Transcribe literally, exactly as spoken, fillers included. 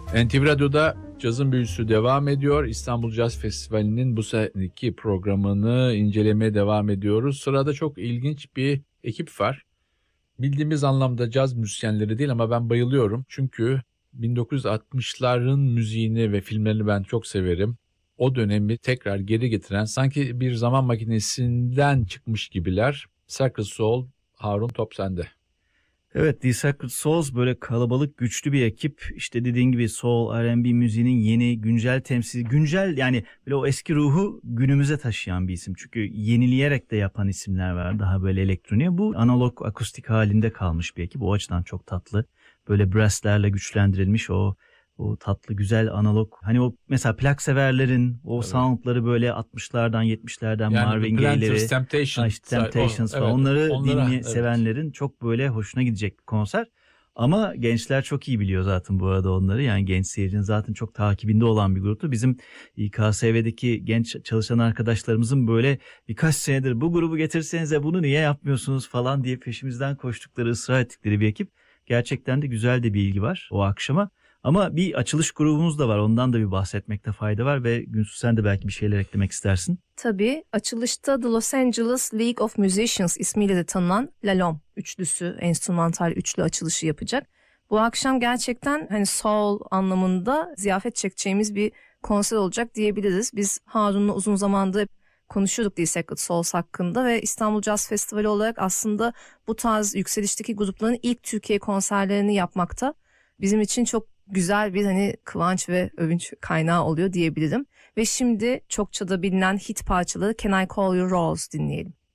N T V Radyo'da Cazın Büyüsü devam ediyor. İstanbul Caz Festivali'nin bu seneki programını incelemeye devam ediyoruz. Sırada çok ilginç bir ekip var. Bildiğimiz anlamda caz müzisyenleri değil ama ben bayılıyorum. Çünkü bin dokuz yüz altmışların müziğini ve filmlerini ben çok severim. O dönemi tekrar geri getiren, sanki bir zaman makinesinden çıkmış gibiler. Sacred Soul, Harun, top sende. Evet, The Sacred Souls böyle kalabalık, güçlü bir ekip. İşte dediğin gibi soul, R and B müziğinin yeni, güncel temsili, güncel yani böyle o eski ruhu günümüze taşıyan bir isim. Çünkü yenileyerek de yapan isimler var daha böyle elektroniğe. Bu analog, akustik halinde kalmış bir ekip. O açıdan çok tatlı. Böyle brasslerle güçlendirilmiş o o tatlı, güzel analog. Hani o mesela plak severlerin o Evet. soundları böyle altmışlardan, yetmişlerden Yani Marvin Planters, Gaye'leri, Temptation, Ha işte Temptations o, falan. evet, Onları onlara, dinle, evet. sevenlerin çok böyle hoşuna gidecek bir konser. Ama gençler çok iyi biliyor zaten bu arada onları. Yani genç seyircinin zaten çok takibinde olan bir gruptu. Bizim İ K S V'deki genç çalışan arkadaşlarımızın böyle birkaç senedir bu grubu getirsenize bunu niye yapmıyorsunuz falan diye peşimizden koştukları, ısrar ettikleri bir ekip. Gerçekten de güzel de bir ilgi var o akşama. Ama bir açılış grubumuz da var. Ondan da bir bahsetmekte fayda var ve Günsüz sen de belki bir şeyler eklemek istersin. Tabii açılışta The Los Angeles League of Musicians ismiyle de tanınan Lalom üçlüsü, enstrümantal üçlü açılışı yapacak. Bu akşam gerçekten hani soul anlamında ziyafet çekeceğimiz bir konser olacak diyebiliriz. Biz Harun'la uzun zamandır konuşuyorduk The Sacred Souls hakkında ve İstanbul Jazz Festivali olarak aslında bu tarz yükselişteki grupların ilk Türkiye konserlerini yapmakta bizim için çok güzel bir hani kıvanç ve övünç kaynağı oluyor diyebilirim. Ve şimdi çokça da bilinen hit parçaları Can I Call You Rose dinleyelim.